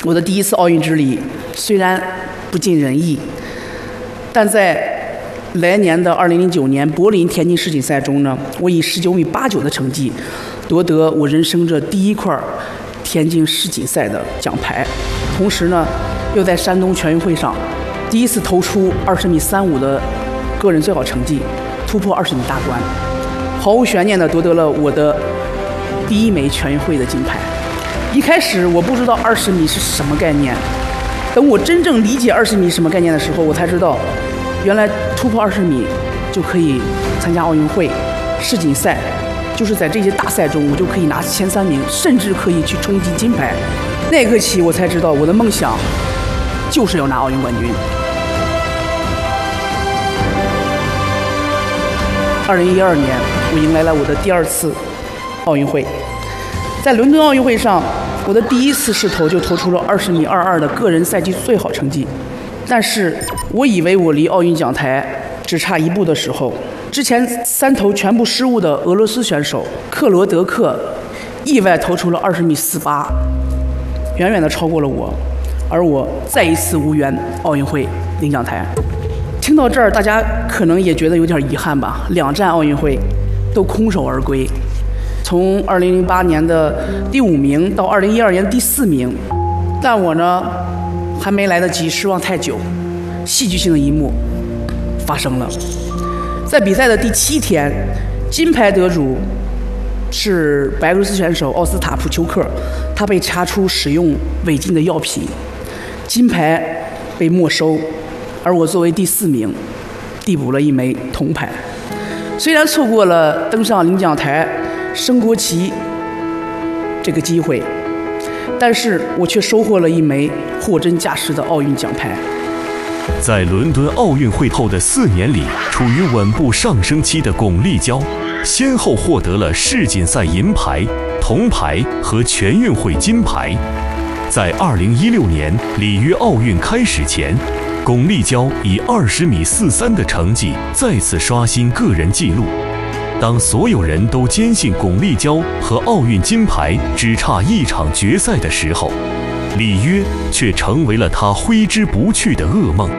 我的第一次奥运之旅虽然不尽人意，但在来年的2009年柏林田径世锦赛中呢，我以19米89的成绩夺得我人生这第一块田径世锦赛的奖牌，同时呢，又在山东全运会上第一次投出20米35的个人最好成绩，突破20米大关，毫无悬念地夺得了我的第一枚全运会的金牌。一开始我不知道20米是什么概念，等我真正理解20米什么概念的时候，我才知道，原来突破20米就可以参加奥运会、世锦赛，就是在这些大赛中，我就可以拿前3名，甚至可以去冲击金牌。那一刻起，我才知道我的梦想就是要拿奥运冠军。2012年，我迎来了我的第2次奥运会，在伦敦奥运会上，我的第1次试投就投出了20米22的个人赛季最好成绩。但是我以为我离奥运奖台只差1步的时候，之前3投全部失误的俄罗斯选手克罗德克意外投出了20米48，远远地超过了我，而我再一次无缘奥运会领奖台。听到这儿，大家可能也觉得有点遗憾吧，2站奥运会都空手而归，从2008年的第5名到2012年第4名，但我呢还没来得及失望太久，戏剧性的一幕发生了。在比赛的第7天，金牌得主是白俄罗斯选手奥斯塔普丘克，他被查出使用违禁的药品，金牌被没收，而我作为第4名，递补了1枚铜牌。虽然错过了登上领奖台、升国旗这个机会，但是我却收获了1枚货真价实的奥运奖牌。 在伦敦奥运会后的4年里，处于稳步上升期的巩立姣，先后获得了世锦赛银牌、铜牌和全运会金牌。在2016年里约奥运开始前，巩立姣以20米43的成绩再次刷新个人纪录。当所有人都坚信巩立姣和奥运金牌只差1场决赛的时候，里约却成为了他挥之不去的噩梦。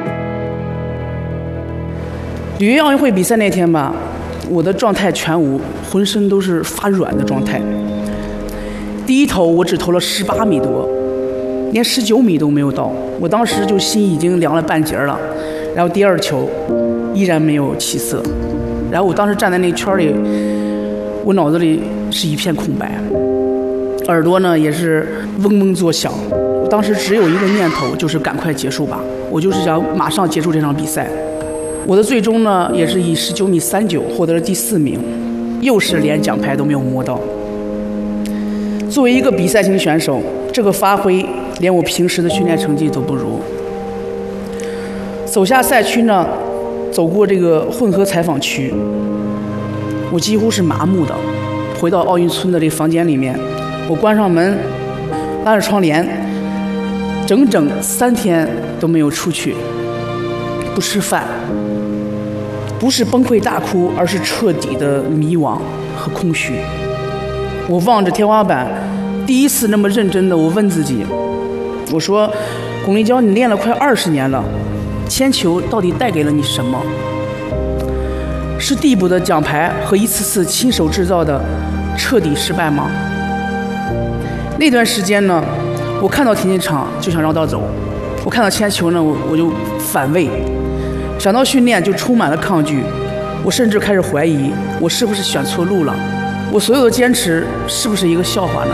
里约奥运会比赛那天吧，我的状态全无，浑身都是发软的状态。第1投我只投了18米多，连19米都没有到，我当时就心已经凉了半截了。然后第2球依然没有起色，然后我当时站在那圈里，我脑子里是一片空白，耳朵呢也是嗡嗡作响。我当时只有一个念头，就是赶快结束吧，我就是想马上结束这场比赛。我的最终呢也是以19米39获得了第4名，又是连奖牌都没有摸到。作为一个比赛型选手，这个发挥连我平时的训练成绩都不如。走下赛区呢，走过这个混合采访区，我几乎是麻木的。回到奥运村的这房间里面，我关上门，拉着窗帘，整整3天都没有出去，不吃饭，不是崩溃大哭，而是彻底的迷惘和空虚。我望着天花板，第一次那么认真的我问自己，我说巩立姣，你练了快20年了，铅球到底带给了你什么？是递补的奖牌和一次次亲手制造的彻底失败吗？那段时间呢，我看到田径场就想绕道走，我看到铅球呢，我就反胃，想到训练就充满了抗拒，我甚至开始怀疑我是不是选错路了，我所有的坚持是不是一个笑话呢？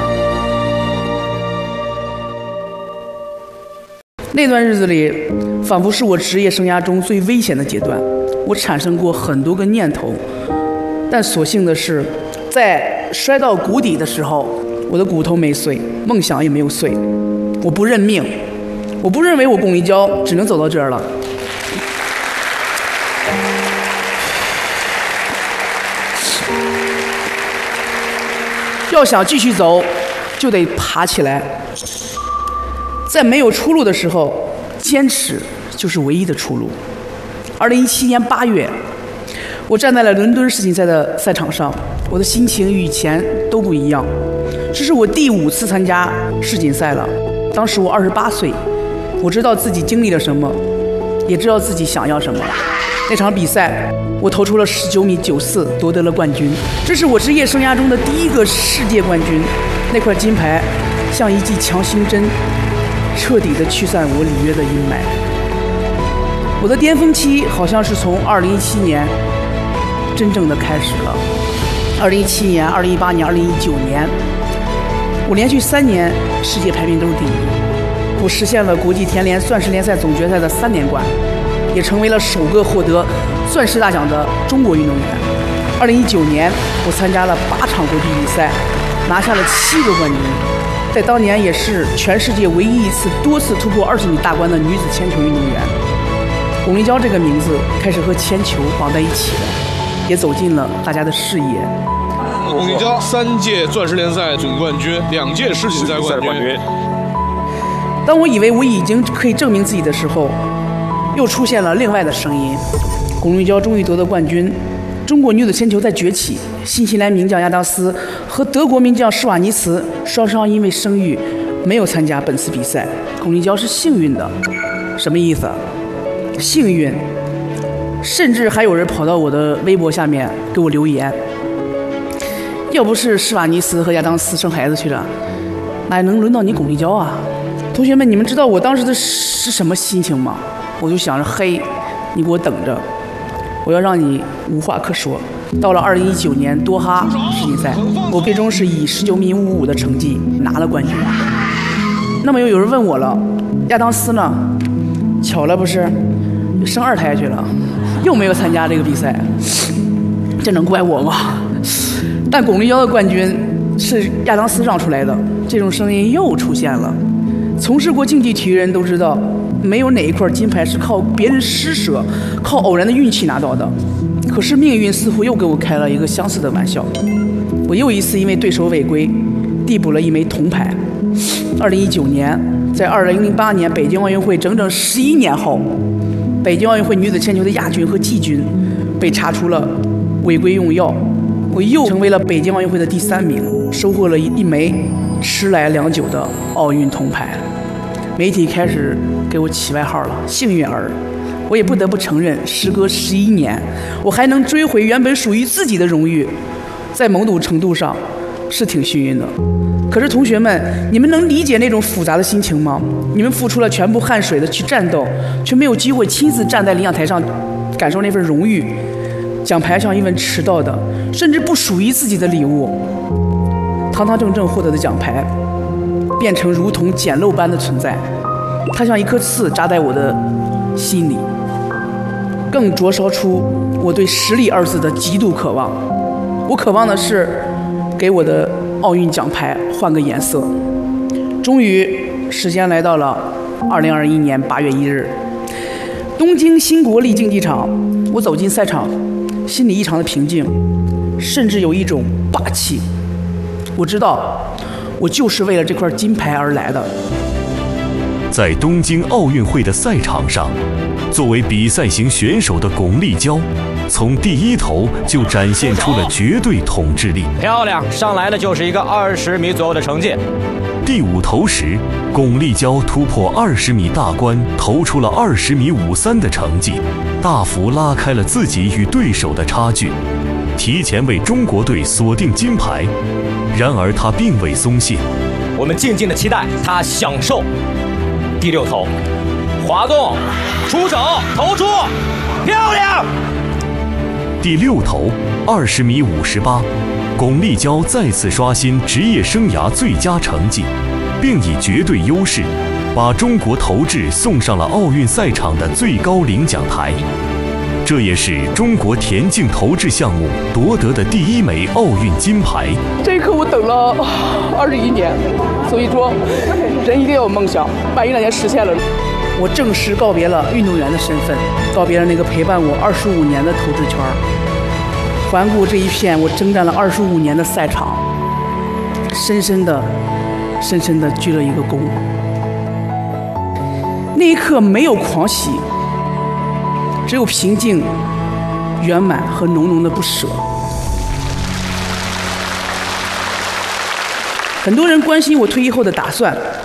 那段日子里，仿佛是我职业生涯中最危险的阶段。我产生过很多个念头，但所幸的是，在摔到谷底的时候，我的骨头没碎，梦想也没有碎。我不认命，我不认为我巩立姣只能走到这儿了。要想继续走，就得爬起来。在没有出路的时候，坚持就是唯一的出路。2017年8月，我站在了伦敦世锦赛的赛场上，我的心情与以前都不一样。这是我第5次参加世锦赛了， 当时我28岁，我知道自己经历了什么，也知道自己想要什么。那场比赛，我投出了19米94，夺得了冠军。这是我职业生涯中的第一个世界冠军。那块金牌像一剂强心针，彻底地驱散我里约的阴霾。我的巅峰期好像是从2017年真正的开始了。2017年、2018年、2019年，我连续3年世界排名都是第一。我实现了国际田联钻石联赛总决赛的3连冠，也成为了首个获得钻石大奖的中国运动员。2019年，我参加了8场国际比赛，拿下了7个冠军，在当年也是全世界唯一一次多次突破20米大关的女子铅球运动员。巩立姣这个名字开始和铅球绑在一起了，也走进了大家的视野。 巩立姣3届钻石联赛总冠军，2届世锦赛冠军。 当我以为我已经可以证明自己的时候，又出现了另外的声音。巩立姣终于夺得冠军，中国女子铅球在崛起。新西兰名将亚当斯和德国名将施瓦尼茨双双因为生育没有参加本次比赛。巩立姣是幸运的，什么意思？幸运，甚至还有人跑到我的微博下面给我留言，要不是施瓦尼茨和亚当斯生孩子去了，哪能轮到你巩立姣啊？同学们，你们知道我当时的是什么心情吗？我就想着，嘿，你给我等着，我要让你无话可说。到了2019年多哈世锦赛，我最终是以19米55的成绩拿了冠军。那么又有人问我了，亚当斯呢？巧了不是，生2胎去了，又没有参加这个比赛，这能怪我吗？但巩立姣的冠军是亚当斯让出来的，这种声音又出现了。从事过竞技体育人都知道，没有哪一块金牌是靠别人施舍、靠偶然的运气拿到的。可是命运似乎又给我开了一个相似的玩笑，我又一次因为对手违规，递补了1枚铜牌。2019年，在2008年北京奥运会整整11年后，北京奥运会女子铅球的亚军和季军被查出了违规用药，我又成为了北京奥运会的第3名，收获了一枚迟来良久的奥运铜牌。媒体开始给我起外号了，幸运儿。我也不得不承认，时隔11年，我还能追回原本属于自己的荣誉，在某种程度上是挺幸运的。可是同学们，你们能理解那种复杂的心情吗？你们付出了全部汗水的去战斗，却没有机会亲自站在领奖台上感受那份荣誉。奖牌像一份迟到的，甚至不属于自己的礼物，堂堂正正获得的奖牌变成如同简陋般的存在，它像一颗刺扎在我的心里，更灼烧出我对实力2字的极度渴望。我渴望的是给我的奥运奖牌换个颜色。终于，时间来到了2021年8月1日，东京新国立竞技场。我走进赛场，心里异常的平静，甚至有一种霸气。我知道，我就是为了这块金牌而来的。 在东京奥运会的赛场上，作为比赛型选手的巩立姣，从第一投就展现出了绝对统治力。 漂亮，上来的就是一个20米左右的成绩。 第5投时，巩立姣突破20米大关，投出了20米53的成绩，大幅拉开了自己与对手的差距，提前为中国队锁定金牌。然而他并未松懈， 我们静静的期待他享受。第6投，滑动，出手，投出，漂亮！ 第6投20米58，巩立姣再次刷新职业生涯最佳成绩，并以绝对优势把中国投掷送上了奥运赛场的最高领奖台。这也是中国田径投掷项目夺得的第1枚奥运金牌。 这一刻我等了21年，所以说人一定要有梦想，万一那年实现了，我正式告别了运动员的身份，告别了那个陪伴我25年的投掷圈。环顾这一片我征战了25年的赛场，深深的鞠了一个躬。那一刻没有狂喜，只有平静、圆满和浓浓的不舍。很多人关心我退役后的打算，